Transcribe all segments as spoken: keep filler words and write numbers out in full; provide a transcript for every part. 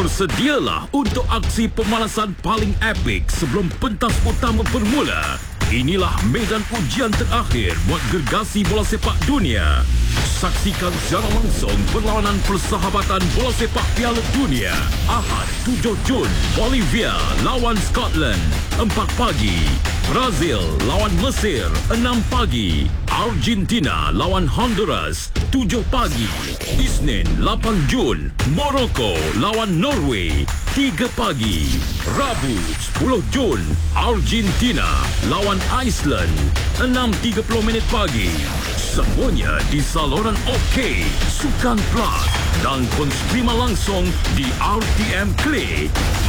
Bersedialah untuk aksi pemanasan paling epik sebelum pentas utama bermula. Inilah medan ujian terakhir buat gergasi bola sepak dunia. Saksikan secara langsung perlawanan persahabatan bola sepak Piala Dunia. Ahad tujuh Jun, Bolivia lawan Scotland, empat pagi. Brazil lawan Mesir, enam pagi. Argentina lawan Honduras, tujuh pagi. Isnin lapan Jun, Morocco lawan Norway, tiga pagi. Rabu sepuluh Jun, Argentina lawan Iceland, enam tiga puluh minit pagi. Semuanya di saluran OK, Sukan Plus dan konstrima langsung di R T M Klik.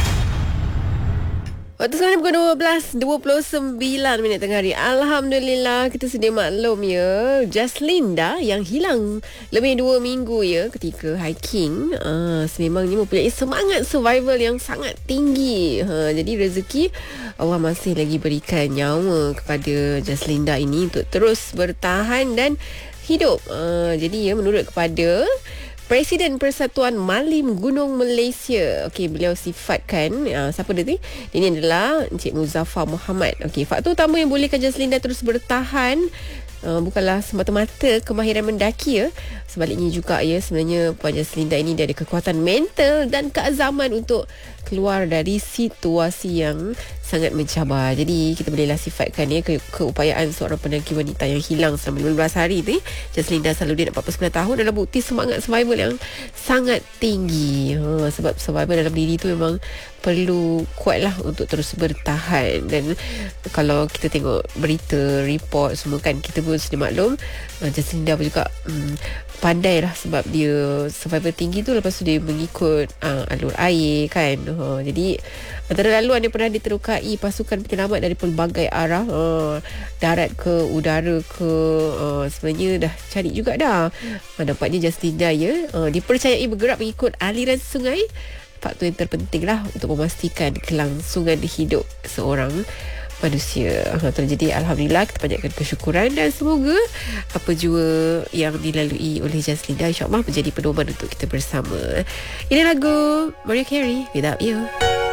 Waktu sekarang pukul dua belas dua puluh sembilan minit tengah hari. Alhamdulillah, kita sedia maklum ya, Jaslinda yang hilang lebih dua minggu ya ketika hiking. Uh, sememangnya mempunyai semangat survival yang sangat tinggi. Uh, jadi rezeki Allah masih lagi berikan nyawa kepada Jaslinda ini untuk terus bertahan dan hidup. Uh, jadi ya, menurut kepada Presiden Persatuan Malim Gunung Malaysia, okey, beliau sifatkan uh, siapa dia ni? Ini adalah Encik Muzaffar Muhammad. Okey, faktor utama yang bolehkan Jaslinda terus bertahan uh, bukanlah semata-mata kemahiran mendaki ya. Sebaliknya juga ya, sebenarnya Puan Jaslinda ini dia ada kekuatan mental dan keazaman untuk keluar dari situasi yang sangat mencabar. Jadi kita bolehlah sifatkan ya ke, keupayaan seorang pendaki wanita yang hilang selama lima belas hari tu. Jaslinda Salahuddin, empat puluh sembilan tahun, adalah bukti semangat survival yang sangat tinggi. Ha, sebab survival dalam diri tu memang perlu kuatlah untuk terus bertahan. Dan kalau kita tengok berita, report semua kan, kita pun sudah maklum uh, Jaslinda pun juga um, pandai lah sebab dia survival tinggi tu. Lepas tu dia mengikut uh, alur air kan. Uh, jadi antara laluan dia pernah diterokai pasukan penyelamat dari pelbagai arah, uh, darat ke udara ke, uh, sebenarnya dah cari juga dah. Uh, nampaknya Jaslinda ya, uh, dipercayai bergerak mengikut aliran sungai. Faktor yang terpenting lah untuk memastikan kelangsungan hidup seorang manusia. Ha, jadi Alhamdulillah, kita panjatkan kesyukuran dan semoga apa jua yang dilalui oleh Jaslinda insyaAllah menjadi pedoman untuk kita bersama. Ini lagu Mariah Carey, Without You.